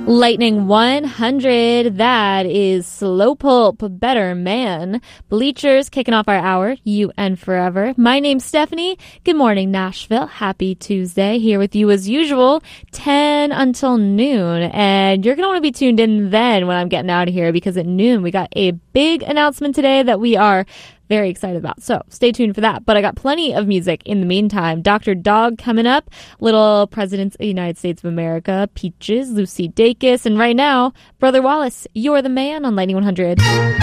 Lightning 100, that is Slow Pulp, Better Man. Bleachers kicking off our hour, You and Forever. My name's Stephanie. Good morning, Nashville. Happy Tuesday. Here with you as usual, 10 until noon. And you're going to want to be tuned in then when I'm getting out of here, because at noon we got a big announcement today that we are very excited about. So stay tuned for that. But I got plenty of music in the meantime. Dr. Dog coming up, Little Presidents of the United States of America, Peaches, Lucy Dacus, and right now, Brother Wallace, You're the Man on Lightning 100.